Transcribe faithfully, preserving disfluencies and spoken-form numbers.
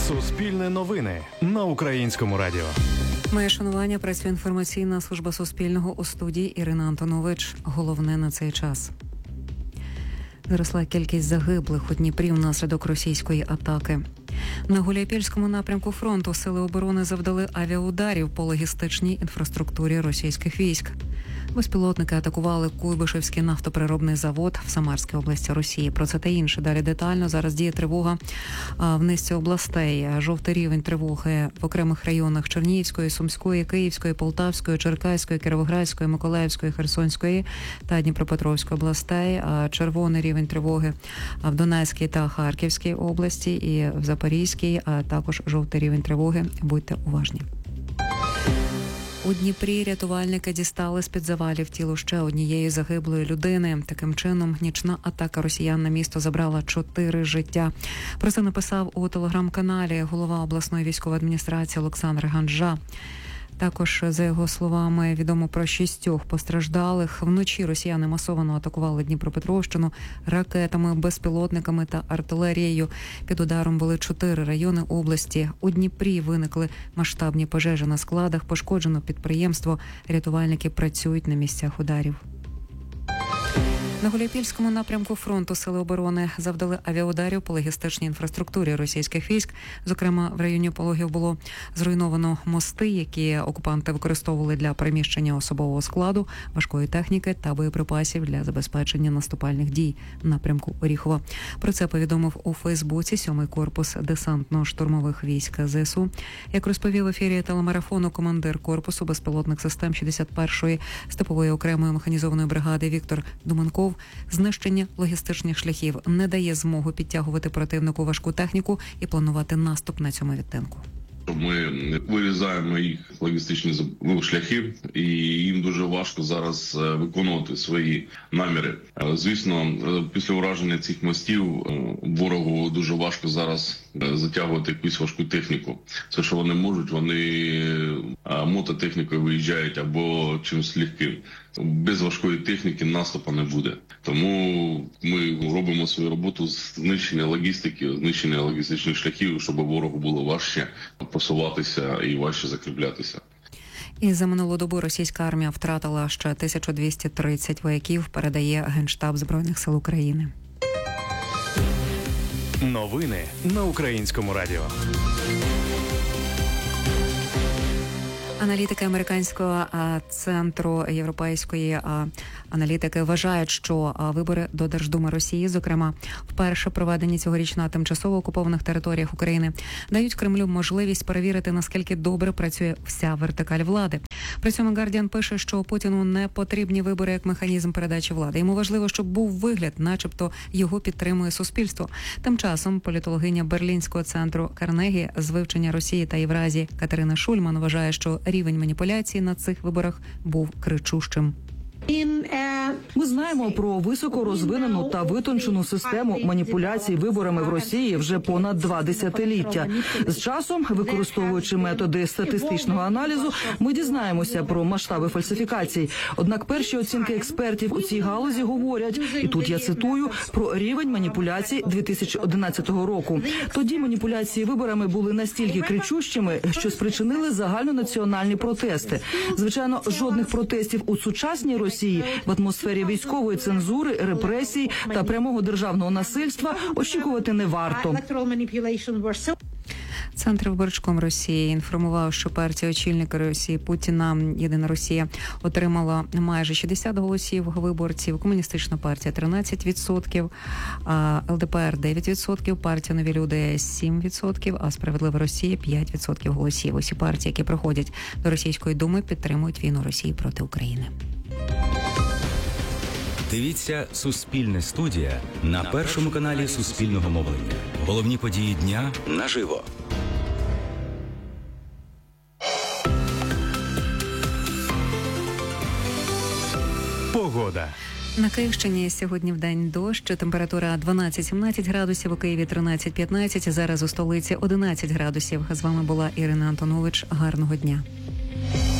Суспільне новини на Українському радіо. Моє шанування, працює інформаційна служба Суспільного, у студії Ірина Антонович. Головне на цей час. Зросла кількість загиблих у Дніпрі внаслідок російської атаки. На Гуляйпільському напрямку фронту сили оборони завдали авіаударів по логістичній інфраструктурі російських військ. Безпілотники атакували Куйбишевський нафтопереробний завод в Самарській області Росії. Про це та інше далі детально. Зараз діє тривога в низці областей. Жовтий рівень тривоги в окремих районах Чернігівської, Сумської, Київської, Полтавської, Черкаської, Кіровоградської, Миколаївської, Херсонської та Дніпропетровської областей. Червоний рівень тривоги в Донецькій та Харківській області і в Запорізькій, а також жовтий рівень тривоги. Будьте уважні. У Дніпрі рятувальники дістали з-під завалів тіло ще однієї загиблої людини. Таким чином, нічна атака росіян на місто забрала чотири життя. Про це написав у телеграм-каналі голова обласної військової адміністрації Олександр Ганжа. Також, за його словами, відомо про шістьох постраждалих. Вночі росіяни масово атакували Дніпропетровщину ракетами, безпілотниками та артилерією. Під ударом були чотири райони області. У Дніпрі виникли масштабні пожежі на складах, пошкоджено підприємство. Рятувальники працюють на місцях ударів. На Гуляйпільському напрямку фронту сили оборони завдали авіаударів по логістичній інфраструктурі російських військ. Зокрема, в районі Пологів було зруйновано мости, які окупанти використовували для переміщення особового складу, важкої техніки та боєприпасів для забезпечення наступальних дій в напрямку Оріхова. Про це повідомив у Фейсбуці сьомий корпус десантно-штурмових військ ЗСУ. Як розповів в ефірі телемарафону командир корпусу безпілотних систем шістдесят першої степової окремої механізованої бригади Віктор Думанков, знищення логістичних шляхів не дає змогу підтягувати противнику важку техніку і планувати наступ на цьому відтинку. Ми вирізаємо їх логістичні шляхи, і їм дуже важко зараз виконувати свої наміри. Звісно, після ураження цих мостів ворогу дуже важко зараз затягувати якусь важку техніку. Все, що вони можуть, вони мототехнікою виїжджають або чимось легким. Без важкої техніки наступу не буде. Тому ми робимо свою роботу з знищення логістики, знищення логістичних шляхів, щоб ворогу було важче просуватися і важче закріплятися. І за минулу добу російська армія втратила ще тисячу двісті тридцять вояків, передає Генштаб Збройних сил України. Новини на Українському радіо. Аналітики американського центру європейської аналітики вважають, що вибори до Держдуми Росії, зокрема, вперше проведені цьогоріч на тимчасово окупованих територіях України, дають Кремлю можливість перевірити, наскільки добре працює вся вертикаль влади. При цьому Гардіан пише, що Путіну не потрібні вибори як механізм передачі влади. Йому важливо, щоб був вигляд, начебто його підтримує суспільство. Тим часом політологиня Берлінського центру Карнегі з вивчення Росії та Євразії Катерина Шульман вважає, що рівень маніпуляцій на цих виборах був кричущим. Ми знаємо про високо розвинену та витончену систему маніпуляцій виборами в Росії вже понад два десятиліття. З часом, використовуючи методи статистичного аналізу, ми дізнаємося про масштаби фальсифікацій. Однак перші оцінки експертів у цій галузі говорять, і тут я цитую, про рівень маніпуляцій дві тисячі одинадцятого року. Тоді маніпуляції виборами були настільки кричущими, що спричинили загальнонаціональні протести. Звичайно, жодних протестів у сучасній Росії в атмосфері військової цензури, репресій та прямого державного насильства очікувати не варто. Центр виборчком Росії інформував, що партія очільника Росії Путіна «Єдина Росія» отримала майже шістдесят голосів виборців, Комуністична партія – тринадцять відсотків, ел де пе ер – дев'ять відсотків, партія «Нові люди» – сім відсотків, а «Справедлива Росія» – п'ять відсотків голосів. Усі партії, які приходять до Російської Думи, підтримують війну Росії проти України. Дивіться «Суспільне студія» на першому каналі Суспільного мовлення. Головні події дня наживо. Погода. На Київщині сьогодні вдень дощ, температура дванадцять-сімнадцять градусів, у Києві тринадцять-п'ятнадцять, зараз у столиці одинадцять градусів. З вами була Ірина Антонович. Гарного дня.